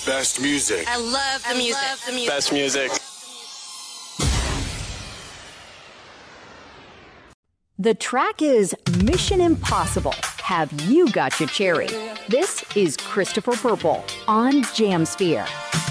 Best music. I love the music. Best music. The track is Mission Impossible. Have You Got Your Cherry? This is Christopher Purple on Jamsphere.